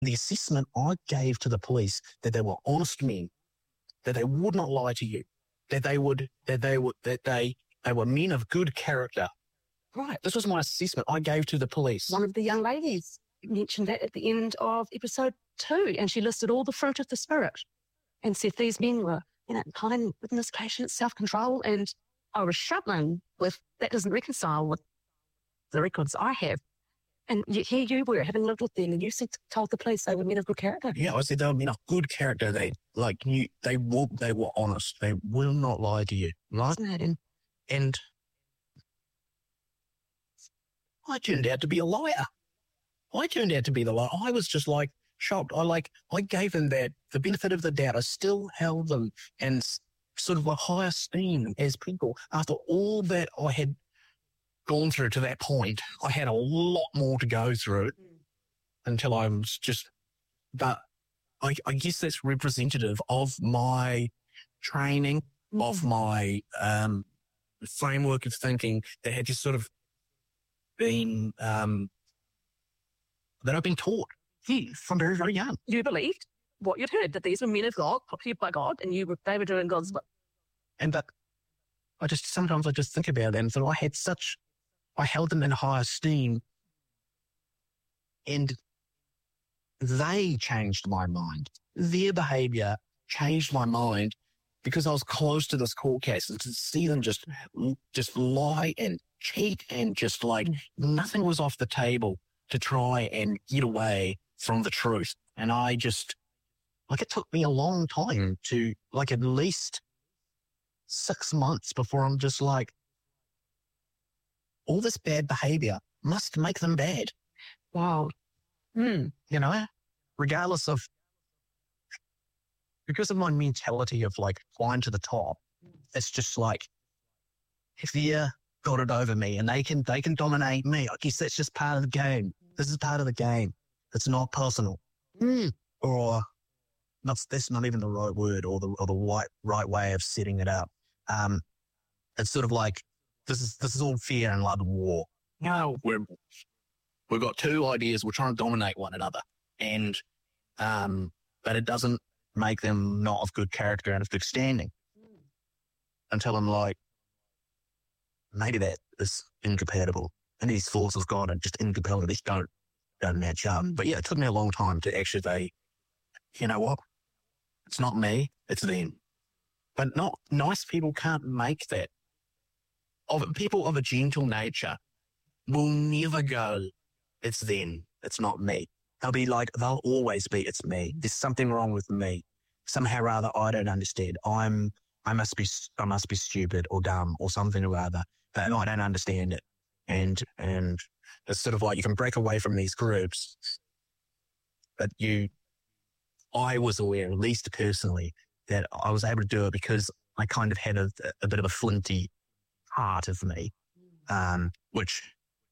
The assessment I gave to the police that they were honest men, that they would not lie to you, that they were men of good character. Right. This was my assessment I gave to the police. One of the young ladies mentioned that at the end of episode 2, and she listed all the fruit of the spirit and said these men were, kind, witness, patience, self-control. And I was struggling with that doesn't reconcile with the records I have. And here you were, having lived with them, and you told the police they were men of good character. Yeah, I said they were men of good character. They were honest. They will not lie to you. Right? And I turned out to be a liar. I turned out to be the liar. I was just shocked. I gave them the benefit of the doubt. I still held them in sort of a high esteem as people. After all that I had gone through to that point, I had a lot more to go through until I was but I guess that's representative of my training, of my framework of thinking that had just sort of been, that I've been taught from very, very young. You believed what you'd heard, that these were men of God, prepared by God, and they were doing God's work. And that sometimes I just think about that and thought I held them in high esteem, and they changed my mind. Their behaviour changed my mind because I was close to this court case, and to see them just lie and cheat and just nothing was off the table to try and get away from the truth. And I just, it took me a long time to, at least 6 months before I'm just all this bad behaviour must make them bad. Wow. Regardless of, because of my mentality of flying to the top, it's just if they're got it over me and they can dominate me, I guess that's just part of the game. This is part of the game. It's not personal. Or that's not even the right word or the right way of setting it up. It's sort of this is all fear and love and war. No, we've got two ideas. We're trying to dominate one another, and but it doesn't make them not of good character and of good standing. Until I'm maybe that is incompatible, and these forces of God are just incompatible. These don't match up. But yeah, it took me a long time to actually say, you know what? It's not me, it's them. But not nice people can't make that. People of a gentle nature will never go, it's them, it's not me. They'll be they'll always be, it's me. There's something wrong with me. Somehow or other, I don't understand. I must be stupid or dumb or something or other, but I don't understand it. And it's sort of you can break away from these groups, but I was aware, at least personally, that I was able to do it because I kind of had a bit of a flinty part of me, which,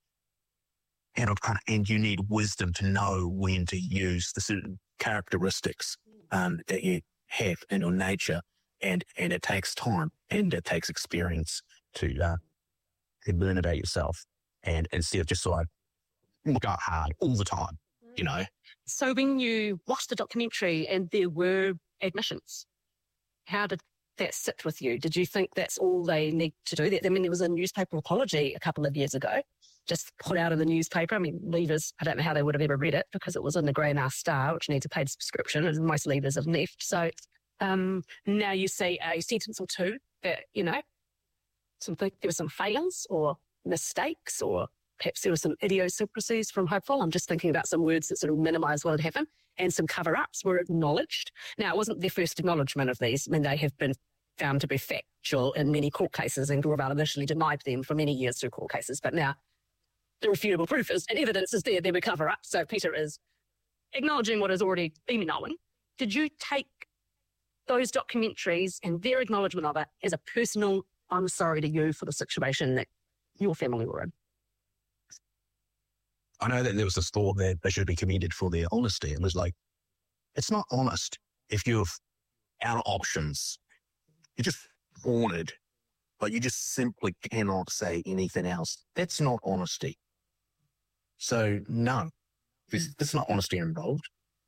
and you need wisdom to know when to use the certain characteristics that you have in your nature, and it takes time and it takes experience to learn about yourself, and instead of just go hard all the time, So when you watched the documentary and there were admissions, how did that sit with you? Did you think that's all they need to do? There was a newspaper apology a couple of years ago, just put out in the newspaper. Leavers, I don't know how they would have ever read it because it was in the Grey Mail Star, which needs a paid subscription, and most leavers have left. So now you see a sentence or two that, there were some failings or mistakes, or perhaps there were some idiosyncrasies from Hopeful. I'm just thinking about some words that sort of minimise what had happened, and some cover-ups were acknowledged. Now, it wasn't their first acknowledgement of these. They have been found to be factual in many court cases, and Gravel initially denied them for many years through court cases. But now the refutable proof is, and evidence is there were cover-ups. So Peter is acknowledging what has already been known. Did you take those documentaries and their acknowledgement of it as a personal, I'm sorry to you for the situation that your family were in? I know that there was this thought that they should be commended for their honesty. It was it's not honest if you're out of options. You're just cornered, but you just simply cannot say anything else. That's not honesty. So no, there's not honesty involved.